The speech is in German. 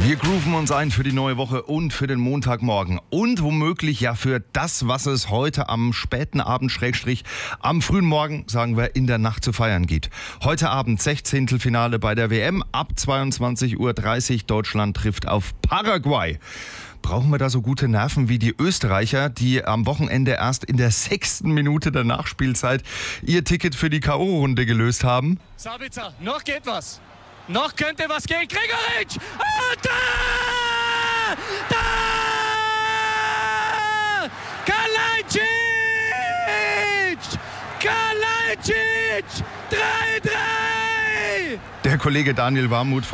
Wir grooven uns ein für die neue Woche und für den Montagmorgen und womöglich ja für das, was es heute am späten Abend / am frühen Morgen, sagen wir, in der Nacht zu feiern gibt. Heute Abend 16. Finale bei der WM, ab 22:30 Uhr Deutschland trifft auf Paraguay. Brauchen wir da so gute Nerven wie die Österreicher, die am Wochenende erst in der 6. Minute der Nachspielzeit ihr Ticket für die K.O.-Runde gelöst haben? Sabitzer, noch geht was. Noch könnte was gehen. Gregoritsch! Und da! Da! Kalajdzic! Kalajdzic! 3-3! Der Kollege Daniel Warmuth